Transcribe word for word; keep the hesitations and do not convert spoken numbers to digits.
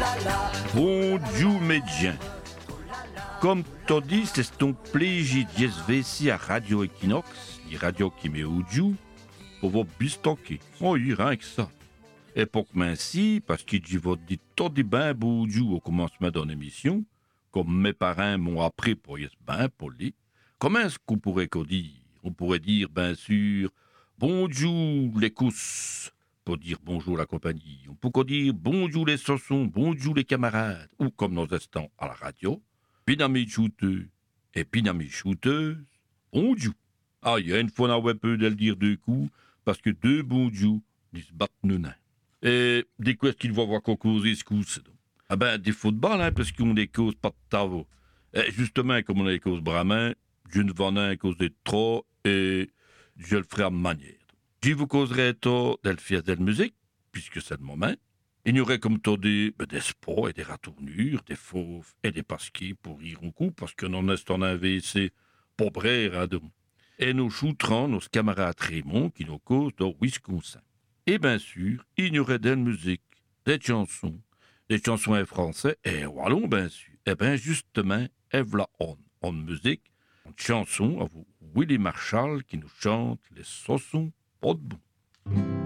Bonjour médien. Comme t'as dit, c'est ton plaisir d'y à Radio Equinox, die radio qui met au Dieu, pour vous bistocker. Oh, il rien que ça. Et pour que ainsi, parce que j'y vais dire tout de bien beau Dieu au commencement de l'émission, comme mes parents m'ont appris pour y être bien poli, comment est-ce qu'on pourrait dire? On pourrait dire, bien sûr, bonjour les cousses, pour dire bonjour la compagnie. On peut dire bonjour les saucons, bonjour les camarades, ou comme nos instants à la radio, pinami chouteux et pinami chouteuse, bonjour. Ah, il y a une fois, on a peu de le dire deux coups, parce que deux bonjour, ils se battent nos nains. Et des quoi est-ce qu'il va voir qu'on cause ce coup? Ah ben, des footballs, hein, parce qu'on les cause pas de tavo. Et justement, comme on les cause bramin, je ne vends un cause de trop, et je le ferai à ma manière. Je vous causerai tôt de fier de la musique, puisque c'est le moment. Il y aurait comme toi des, ben, des sports et des ratournures, des fauves et des pasquets pour rire un coup, parce que non est en un V C pauvre à deux. Et nous shooterons nos camarades Raymond qui nous causent de Wisconsin. Et bien sûr, il y aurait de la musique, des chansons, des chansons en français et wallon bien sûr. Et bien justement, et voilà on, en musique, une chanson à vous, Willie Marshall qui nous chante les saucons pas de bon.